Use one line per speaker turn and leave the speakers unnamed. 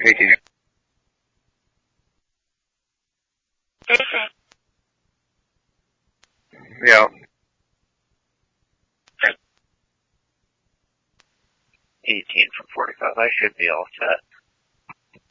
18. Yeah.
18 from 45. I should be all set.